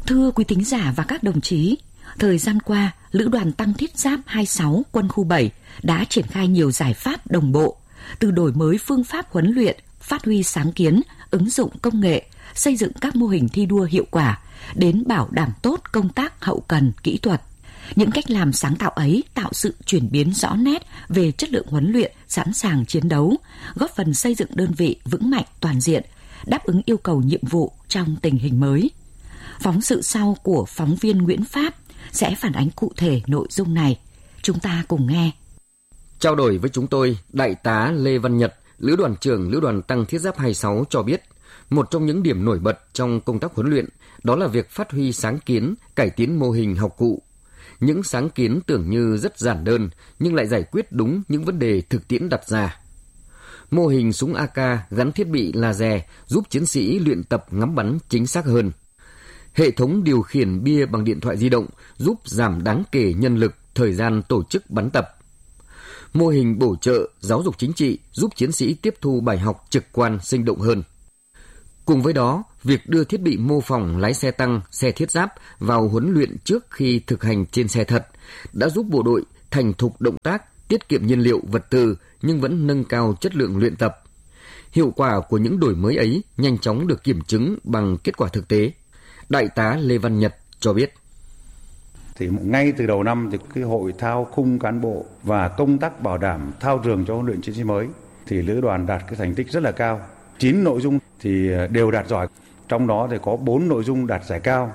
Thưa quý thính giả và các đồng chí, thời gian qua, Lữ đoàn Tăng Thiết Giáp 26 Quân khu 7 đã triển khai nhiều giải pháp đồng bộ, từ đổi mới phương pháp huấn luyện, phát huy sáng kiến, ứng dụng công nghệ, xây dựng các mô hình thi đua hiệu quả, đến bảo đảm tốt công tác hậu cần kỹ thuật. Những cách làm sáng tạo ấy tạo sự chuyển biến rõ nét về chất lượng huấn luyện, sẵn sàng chiến đấu, góp phần xây dựng đơn vị vững mạnh toàn diện, đáp ứng yêu cầu nhiệm vụ trong tình hình mới. Phóng sự sau của phóng viên Nguyễn Pháp sẽ phản ánh cụ thể nội dung này. Chúng ta cùng nghe. Trao đổi với chúng tôi, Đại tá Lê Văn Nhật, Lữ đoàn trưởng Lữ đoàn Tăng Thiết Giáp 26 cho biết, một trong những điểm nổi bật trong công tác huấn luyện đó là việc phát huy sáng kiến, cải tiến mô hình học cụ. Những sáng kiến tưởng như rất giản đơn nhưng lại giải quyết đúng những vấn đề thực tiễn đặt ra. Mô hình súng AK gắn thiết bị laser giúp chiến sĩ luyện tập ngắm bắn chính xác hơn. Hệ thống điều khiển bia bằng điện thoại di động giúp giảm đáng kể nhân lực, thời gian tổ chức bắn tập. Mô hình bổ trợ giáo dục chính trị giúp chiến sĩ tiếp thu bài học trực quan sinh động hơn. Cùng với đó, việc đưa thiết bị mô phỏng lái xe tăng, xe thiết giáp vào huấn luyện trước khi thực hành trên xe thật đã giúp bộ đội thành thục động tác, tiết kiệm nhiên liệu, vật tư nhưng vẫn nâng cao chất lượng luyện tập. Hiệu quả của những đổi mới ấy nhanh chóng được kiểm chứng bằng kết quả thực tế. Đại tá Lê Văn Nhật cho biết. Thì ngay từ đầu năm thì cái hội thao khung cán bộ và công tác bảo đảm thao trường cho huấn luyện chiến sĩ mới thì lữ đoàn đạt cái thành tích rất là cao. 9 nội dung thì đều đạt giỏi, trong đó thì có 4 nội dung đạt giải cao.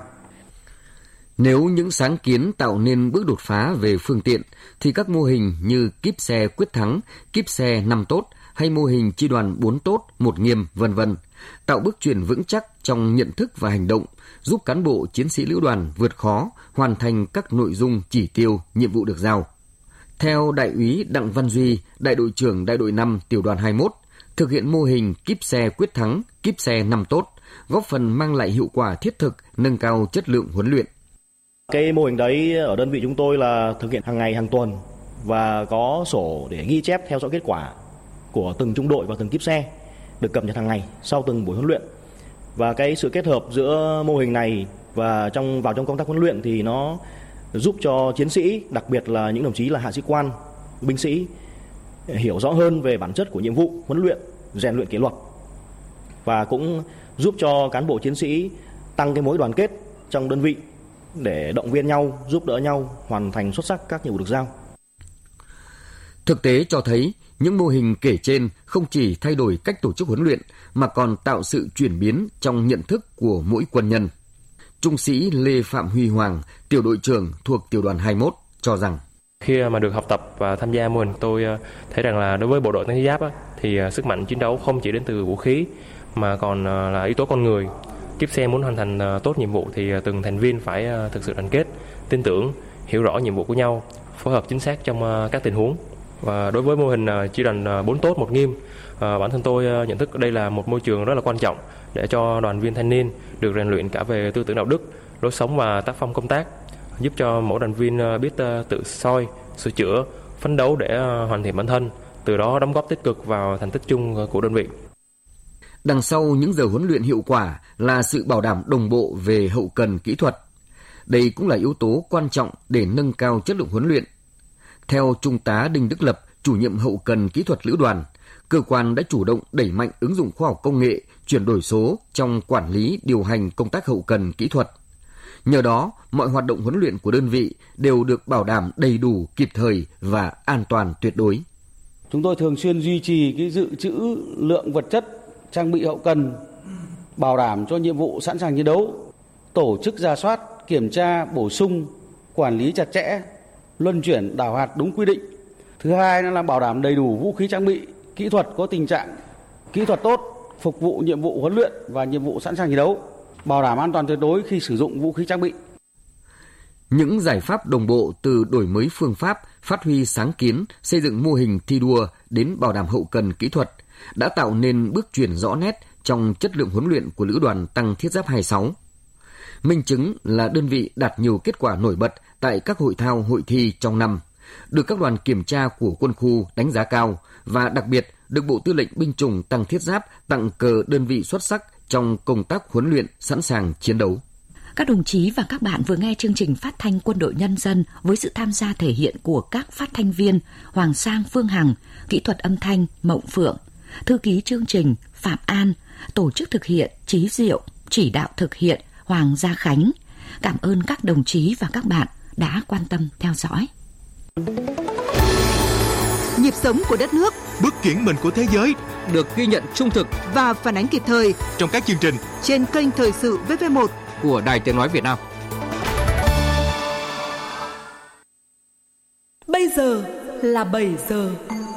Nếu những sáng kiến tạo nên bước đột phá về phương tiện thì các mô hình như kíp xe quyết thắng, kíp xe 5 tốt hay mô hình chi đoàn 4 tốt, 1 nghiêm v.v. tạo bước chuyển vững chắc trong nhận thức và hành động, giúp cán bộ chiến sĩ lữ đoàn vượt khó, hoàn thành các nội dung chỉ tiêu, nhiệm vụ được giao. Theo Đại úy Đặng Văn Duy, Đại đội trưởng Đại đội 5 Tiểu đoàn 21, thực hiện mô hình kíp xe quyết thắng, kíp xe 5 tốt, góp phần mang lại hiệu quả thiết thực, nâng cao chất lượng huấn luyện. Cái mô hình đấy ở đơn vị chúng tôi là thực hiện hàng ngày, hàng tuần và có sổ để ghi chép theo dõi kết quả của từng trung đội và từng kíp xe được cập nhật hàng ngày sau từng buổi huấn luyện. Và cái sự kết hợp giữa mô hình này và vào trong công tác huấn luyện thì nó giúp cho chiến sĩ, đặc biệt là những đồng chí là hạ sĩ quan, binh sĩ hiểu rõ hơn về bản chất của nhiệm vụ huấn luyện, rèn luyện kỷ luật, và cũng giúp cho cán bộ chiến sĩ tăng cái mối đoàn kết trong đơn vị để động viên nhau, giúp đỡ nhau hoàn thành xuất sắc các nhiệm vụ được giao. Thực tế cho thấy những mô hình kể trên không chỉ thay đổi cách tổ chức huấn luyện mà còn tạo sự chuyển biến trong nhận thức của mỗi quân nhân. Trung sĩ Lê Phạm Huy Hoàng, tiểu đội trưởng thuộc tiểu đoàn 21 cho rằng khi mà được học tập và tham gia mô hình, tôi thấy rằng là đối với bộ đội Tăng Thiết Giáp thì sức mạnh chiến đấu không chỉ đến từ vũ khí mà còn là yếu tố con người. Kíp xe muốn hoàn thành tốt nhiệm vụ thì từng thành viên phải thực sự đoàn kết, tin tưởng, hiểu rõ nhiệm vụ của nhau, phối hợp chính xác trong các tình huống. Và đối với mô hình chi đoàn 4 tốt 1 nghiêm, bản thân tôi nhận thức đây là một môi trường rất là quan trọng để cho đoàn viên thanh niên được rèn luyện cả về tư tưởng đạo đức, lối sống và tác phong công tác, giúp cho mỗi đoàn viên biết tự soi, sửa chữa, phấn đấu để hoàn thiện bản thân, từ đó đóng góp tích cực vào thành tích chung của đơn vị. Đằng sau những giờ huấn luyện hiệu quả là sự bảo đảm đồng bộ về hậu cần kỹ thuật. Đây cũng là yếu tố quan trọng để nâng cao chất lượng huấn luyện. Theo Trung tá Đinh Đức Lập, chủ nhiệm hậu cần kỹ thuật lữ đoàn, cơ quan đã chủ động đẩy mạnh ứng dụng khoa học công nghệ, chuyển đổi số trong quản lý, điều hành công tác hậu cần kỹ thuật. Nhờ đó, mọi hoạt động huấn luyện của đơn vị đều được bảo đảm đầy đủ, kịp thời và an toàn tuyệt đối. Chúng tôi thường xuyên duy trì cái dự trữ lượng vật chất, trang bị hậu cần, bảo đảm cho nhiệm vụ sẵn sàng chiến đấu, tổ chức rà soát, kiểm tra, bổ sung, quản lý chặt chẽ, luân chuyển đảo hạt đúng quy định. Thứ hai là bảo đảm đầy đủ vũ khí trang bị, kỹ thuật có tình trạng kỹ thuật tốt, phục vụ nhiệm vụ huấn luyện và nhiệm vụ sẵn sàng chiến đấu, bảo đảm an toàn tuyệt đối khi sử dụng vũ khí trang bị. Những giải pháp đồng bộ từ đổi mới phương pháp, phát huy sáng kiến, xây dựng mô hình thi đua đến bảo đảm hậu cần kỹ thuật đã tạo nên bước chuyển rõ nét trong chất lượng huấn luyện của Lữ đoàn Tăng Thiết Giáp 26. Minh chứng là đơn vị đạt nhiều kết quả nổi bật tại các hội thao, hội thi trong năm, được các đoàn kiểm tra của quân khu đánh giá cao và đặc biệt được Bộ Tư lệnh Binh chủng Tăng Thiết Giáp tặng cờ đơn vị xuất sắc trong công tác huấn luyện sẵn sàng chiến đấu. Các đồng chí và các bạn vừa nghe chương trình phát thanh Quân đội Nhân dân với sự tham gia thể hiện của các phát thanh viên Hoàng Sang, Phương Hằng, kỹ thuật âm thanh Mộng Phượng, thư ký chương trình Phạm An, tổ chức thực hiện Chí Diệu, chỉ đạo thực hiện Hoàng Gia Khánh. Cảm ơn các đồng chí và các bạn đã quan tâm theo dõi. Nhịp sống của đất nước, bước chuyển mình của thế giới được ghi nhận trung thực và phản ánh kịp thời trong các chương trình trên kênh Thời sự VV1 của Đài Tiếng nói Việt Nam. Bây giờ là 7 giờ.